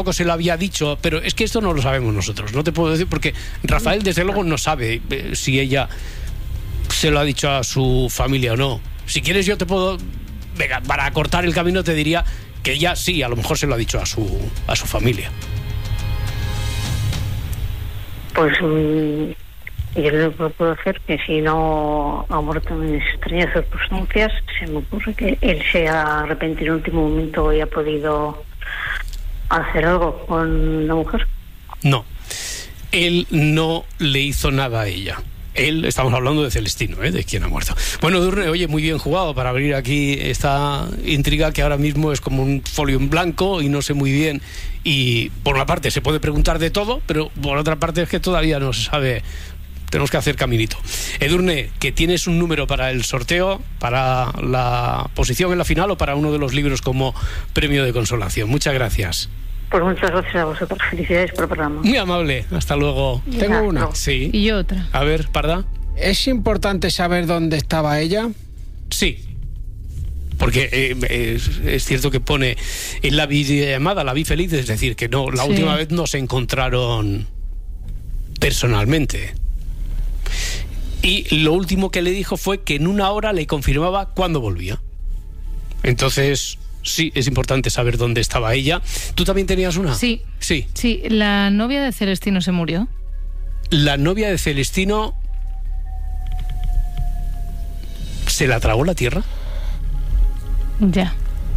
tampoco se lo había dicho, pero es que esto no lo sabemos nosotros, no te puedo decir, porque Rafael desde luego no sabe si ella se lo ha dicho a su familia o no. Si quieres yo te puedo, venga, para cortar el camino te diría que ella sí, a lo mejor se lo ha dicho a su familia. Pues yo lo que puedo hacer, que si no ha muerto en extrañas circunstancias, se me ocurre que él se ha arrepentido en el último momento y ha podido hacer algo con la mujer. No, él no le hizo nada a ella. Él, estamos hablando de Celestino, de quien ha muerto. Bueno, Edurne, oye, muy bien jugado para abrir aquí esta intriga que ahora mismo es como un folio en blanco y no sé muy bien. Y por una parte se puede preguntar de todo, pero por otra parte es que todavía no se sabe. Tenemos que hacer caminito. Edurne, que tienes un número para el sorteo, para la posición en la final o para uno de los libros como premio de consolación. Muchas gracias. Pues muchas gracias a vosotros. Felicidades por el programa. Muy amable. Hasta luego. Tengo una. Sí. Y yo otra. A ver, Parda. ¿Es importante saber dónde estaba ella? Sí. Porque es cierto que pone en la videollamada, la vi feliz, es decir, que no, la última vez no se encontraron personalmente. Y lo último que le dijo fue que en una hora le confirmaba cuándo volvía. Entonces, sí, es importante saber dónde estaba ella. ¿Tú también tenías una? Sí. Sí. Sí, la novia de Celestino se murió. La novia de Celestino se la tragó la tierra. Ya.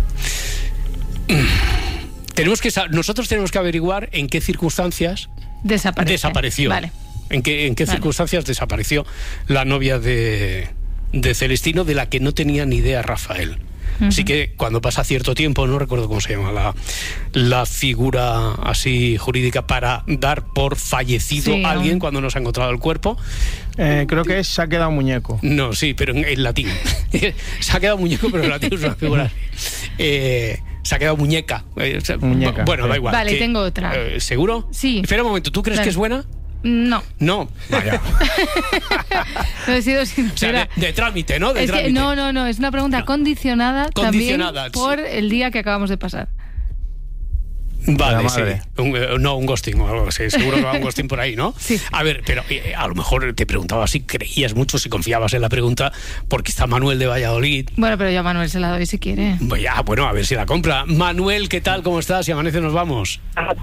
Nosotros tenemos que averiguar en qué circunstancias desapareció. Vale. ¿En qué circunstancias desapareció la novia de Celestino, de la que no tenía ni idea Rafael? Así que cuando pasa cierto tiempo, no recuerdo cómo se llama la figura así jurídica para dar por fallecido a alguien cuando no se ha encontrado el cuerpo. Creo que se ha quedado muñeco. No, sí, pero en latín. Se ha quedado muñeco, pero en latín es una figura así. Se ha quedado muñeca. Muñeca. Bueno, da igual. Vale, tengo otra. ¿Seguro? Sí. Espera un momento, ¿tú crees que es buena? No. No, vaya. No he sido sincera. O sea, de trámite, ¿no? De trámite. No, es una pregunta condicionada también por el día que acabamos de pasar. Vale, sí. Un ghosting o algo así. Seguro que va un ghosting por ahí, ¿no? Sí. A ver, pero a lo mejor te preguntaba si creías mucho, si confiabas en la pregunta, porque está Manuel de Valladolid. Bueno, pero yo a Manuel se la doy si quiere. Bueno, a ver si la compra. Manuel, ¿qué tal? ¿Cómo estás? Si amanece nos vamos.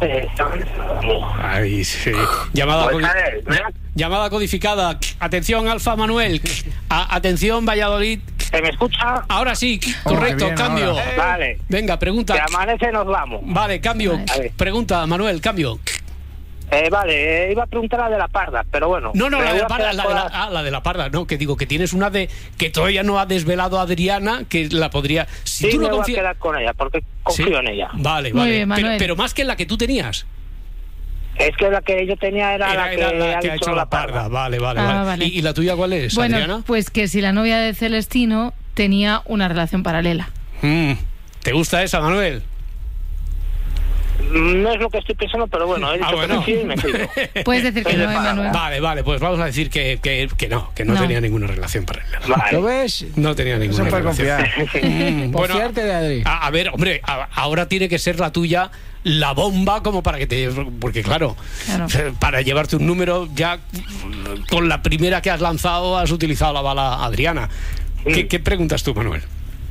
Ay, sí. Llamada codificada. Atención, Alfa Manuel. Atención, Valladolid. ¿Se me escucha? Ahora sí, correcto, bien, cambio. Vale. Venga, pregunta. Que amanece nos vamos. Vale, cambio. Vale. Pregunta, Manuel, cambio. Vale, iba a preguntar la de la parda, pero bueno. No, la de la parda, la de la parda, no, que digo que tienes una de que todavía no ha desvelado Adriana, que la podría... Si sí, tú me no voy a quedar con ella, porque confío en ella. Vale, Muy bien, pero más que la que tú tenías. Es que la que yo tenía era la que ha hecho la parda. Vale. Vale. ¿Y la tuya cuál es, bueno, Adriana? Pues que si la novia de Celestino tenía una relación paralela. ¿Te gusta esa, Manuel? No es lo que estoy pensando, pero bueno, he dicho que sí y me sigo. Puedes decir que no, Manuel. Vale, pues vamos a decir que no tenía ninguna relación paralela. Vale. ¿Lo ves? No tenía ninguna relación. Bueno, fiarte de Adri. A ver, hombre, ahora tiene que ser la tuya la bomba como para que te... Porque claro, para llevarte un número ya con la primera que has lanzado has utilizado la bala Adriana. ¿Qué preguntas tú, Manuel?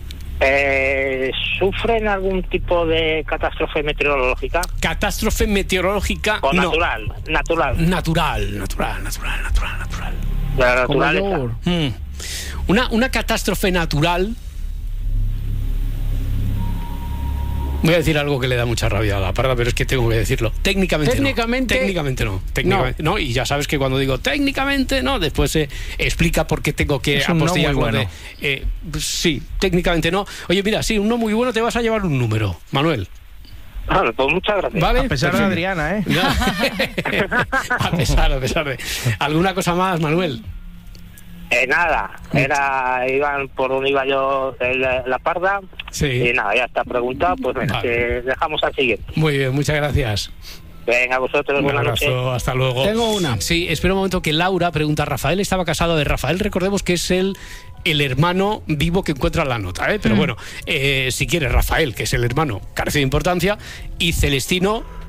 ¿Sufren algún tipo de catástrofe meteorológica? Catástrofe meteorológica. O no. Natural. La naturaleza. Una catástrofe natural. Voy a decir algo que le da mucha rabia a la parda, pero es que tengo que decirlo. Técnicamente no. Y ya sabes que cuando digo técnicamente no, después se explica por qué tengo que apostillar. No bueno. Sí, técnicamente no. Oye, mira, sí, un no muy bueno, te vas a llevar un número, Manuel. Vale, pues muchas gracias. ¿Vale? A pesar de Adriana, ¿eh? a pesar de. ¿Alguna cosa más, Manuel? Nada, iban por donde iba yo la parda. Sí. Y nada, ya está preguntado, pues venga, que dejamos al siguiente. Muy bien, muchas gracias. Venga, a vosotros, buenas noches. Hasta luego. Tengo una. Sí, espera un momento que Laura pregunta, ¿Rafael estaba casado? De Rafael, recordemos que es el hermano vivo que encuentra la nota, pero bueno, si quieres, Rafael, que es el hermano, carece de importancia, y Celestino